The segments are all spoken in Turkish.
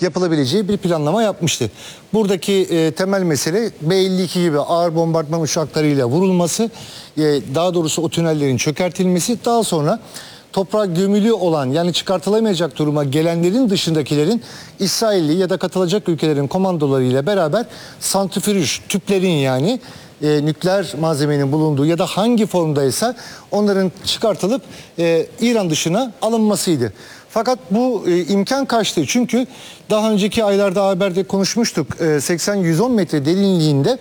yapılabileceği bir planlama yapmıştı. Buradaki temel mesele B-52 gibi ağır bombardıman uçaklarıyla vurulması, daha doğrusu o tünellerin çökertilmesi, daha sonra toprağa gömülü olan, yani çıkartılamayacak duruma gelenlerin dışındakilerin İsrailli ya da katılacak ülkelerin komandolarıyla beraber santrifüj tüplerin, yani nükleer malzemenin bulunduğu ya da hangi formdaysa onların çıkartılıp İran dışına alınmasıydı. Fakat bu imkan kaçtı. Çünkü daha önceki aylarda haberde konuşmuştuk. 80-110 metre derinliğinde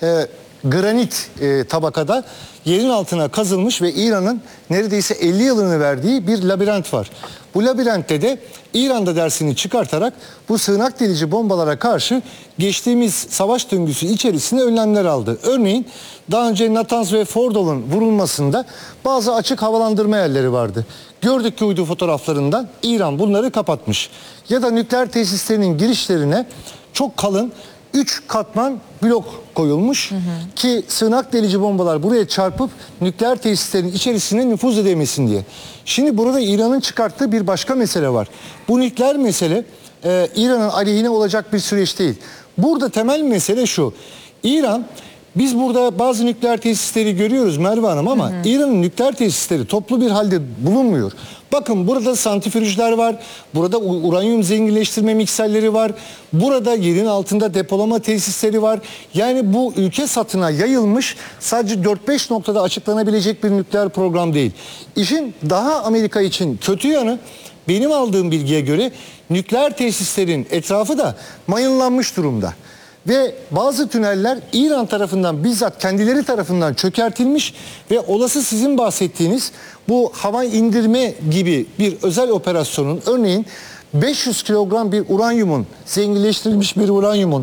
granit tabakada yerin altına kazılmış ve İran'ın neredeyse 50 yılını verdiği bir labirent var. Bu labirentte de İran'da dersini çıkartarak bu sığınak delici bombalara karşı geçtiğimiz savaş döngüsü içerisinde önlemler aldı. Örneğin daha önce Natanz ve Fordov'un vurulmasında bazı açık havalandırma yerleri vardı. Gördük ki uydu fotoğraflarından İran bunları kapatmış. Ya da nükleer tesislerinin girişlerine çok kalın 3 katman blok koyulmuş ki sığınak delici bombalar buraya çarpıp nükleer tesislerin içerisine nüfuz edemesin diye. Şimdi burada İran'ın çıkarttığı bir başka mesele var. Bu nükleer mesele İran'ın aleyhine olacak bir süreç değil. Burada temel mesele şu: İran, biz burada bazı nükleer tesisleri görüyoruz Merve Hanım, ama İran'ın nükleer tesisleri toplu bir halde bulunmuyor. Bakın, burada santrifüjler var, burada uranyum zenginleştirme mikserleri var, burada yerin altında depolama tesisleri var. Yani bu ülke satına yayılmış, sadece 4-5 noktada açıklanabilecek bir nükleer program değil. İşin daha Amerika için kötü yanı, benim aldığım bilgiye göre nükleer tesislerin etrafı da mayınlanmış durumda. Ve bazı tüneller İran tarafından, bizzat kendileri tarafından çökertilmiş ve olası sizin bahsettiğiniz bu hava indirme gibi bir özel operasyonun, örneğin 500 kilogram bir uranyumun, zenginleştirilmiş bir uranyumun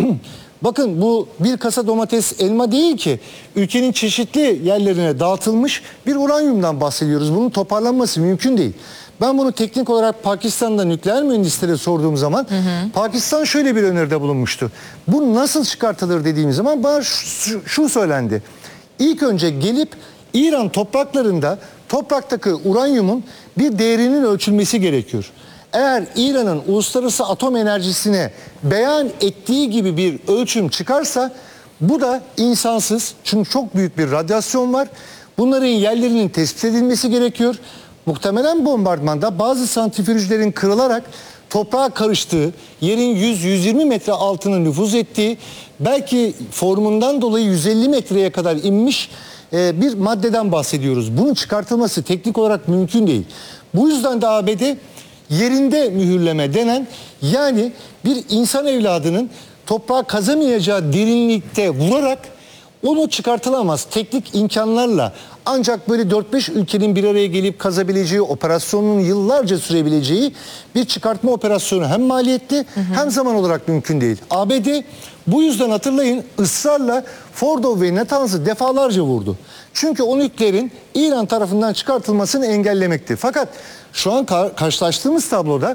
bakın, bu bir kasa domates, elma değil ki, ülkenin çeşitli yerlerine dağıtılmış bir uranyumdan bahsediyoruz. Bunun toparlanması mümkün değil. Ben bunu teknik olarak Pakistan'da nükleer mühendislere sorduğum zaman Pakistan şöyle bir öneride bulunmuştu. Bu nasıl çıkartılır dediğim zaman bana şu söylendi: İlk önce gelip İran topraklarında topraktaki uranyumun bir değerinin ölçülmesi gerekiyor. Eğer İran'ın uluslararası atom enerjisine beyan ettiği gibi bir ölçüm çıkarsa, bu da insansız, çünkü çok büyük bir radyasyon var. Bunların yerlerinin tespit edilmesi gerekiyor. Muhtemelen bombardımanda bazı santrifüjlerin kırılarak toprağa karıştığı, yerin 100-120 metre altına nüfuz ettiği, belki formundan dolayı 150 metreye kadar inmiş bir maddeden bahsediyoruz. Bunun çıkartılması teknik olarak mümkün değil. Bu yüzden de ABD yerinde mühürleme denen, yani bir insan evladının toprağa kazamayacağı derinlikte vurarak, onu çıkartılamaz teknik imkanlarla, ancak böyle 4-5 ülkenin bir araya gelip kazabileceği, operasyonun yıllarca sürebileceği bir çıkartma operasyonu hem maliyetli hem zaman olarak mümkün değil. ABD bu yüzden, hatırlayın, ısrarla Fordov ve Natanz'ı defalarca vurdu. Çünkü o nükleerin İran tarafından çıkartılmasını engellemekti. Fakat şu an karşılaştığımız tabloda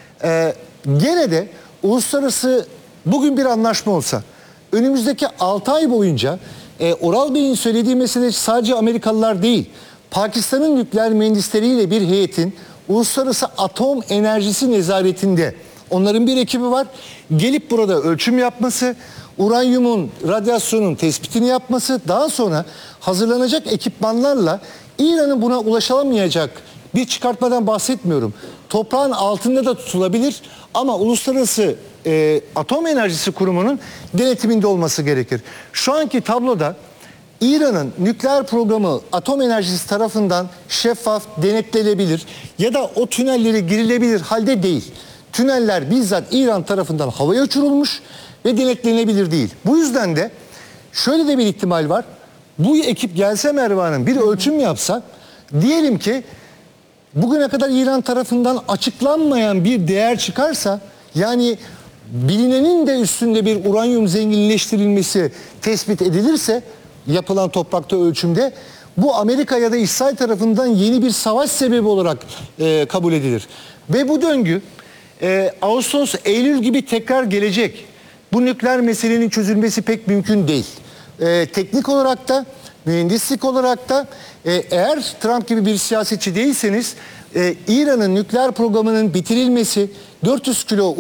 gene de uluslararası bugün bir anlaşma olsa, önümüzdeki 6 ay boyunca Oral Bey'in söylediği mesele sadece Amerikalılar değil, Pakistan'ın nükleer mühendisleriyle bir heyetin uluslararası atom enerjisi nezaretinde, onların bir ekibi var, gelip burada ölçüm yapması, uranyumun, radyasyonun tespitini yapması, daha sonra hazırlanacak ekipmanlarla İran'ın buna ulaşamayacak bir çıkartmadan bahsetmiyorum. Toprağın altında da tutulabilir ama uluslararası Atom Enerjisi Kurumu'nun denetiminde olması gerekir. Şu anki tabloda İran'ın nükleer programı atom enerjisi tarafından şeffaf, denetlenebilir ya da o tünellere girilebilir halde değil. Tüneller bizzat İran tarafından havaya uçurulmuş ve denetlenebilir değil. Bu yüzden de şöyle de bir ihtimal var. Bu ekip gelse Merve Hanım, bir ölçüm yapsa, diyelim ki bugüne kadar İran tarafından açıklanmayan bir değer çıkarsa, yani bilinenin de üstünde bir uranyum zenginleştirilmesi tespit edilirse yapılan toprakta ölçümde, bu Amerika ya da İsrail tarafından yeni bir savaş sebebi olarak kabul edilir. Ve bu döngü Ağustos, Eylül gibi tekrar gelecek. Bu nükleer meselenin çözülmesi pek mümkün değil. Teknik olarak da, mühendislik olarak da, eğer Trump gibi bir siyasetçi değilseniz, İran'ın nükleer programının bitirilmesi, 400 kilo